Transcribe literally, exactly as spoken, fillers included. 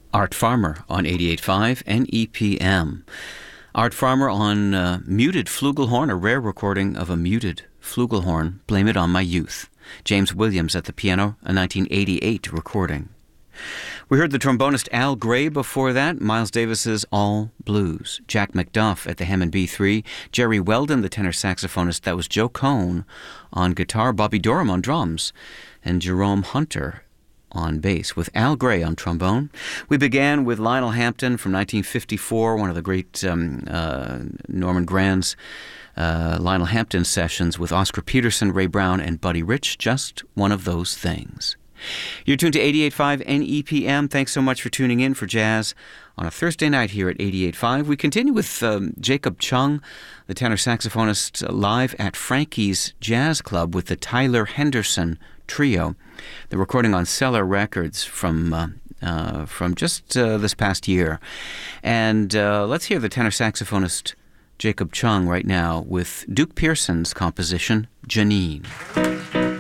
Art Farmer on eighty-eight point five N E P M. Art Farmer on uh, muted flugelhorn, a rare recording of a muted flugelhorn, Blame It on My Youth. James Williams at the piano, a nineteen eighty-eight recording. We heard the trombonist Al Gray before that, Miles Davis's All Blues. Jack McDuff at the Hammond B three, Jerry Weldon, the tenor saxophonist. That was Joe Cohn on guitar, Bobby Durham on drums, and Jerome Hunter on bass, with Al Gray on trombone. We began with Lionel Hampton from nineteen fifty-four, one of the great um, uh, Norman Granz uh, Lionel Hampton sessions with Oscar Peterson, Ray Brown, and Buddy Rich. Just one of those things. You're tuned to eighty-eight point five N E P M. Thanks so much for tuning in for jazz on a Thursday night here at eighty-eight point five. We continue with um, Jacob Chung, the tenor saxophonist, uh, live at Frankie's Jazz Club with the Tyler Henderson Trio. The recording on Cellar Records from uh, uh, from just uh, this past year. And uh, let's hear the tenor saxophonist Jacob Chung right now with Duke Pearson's composition, Janine.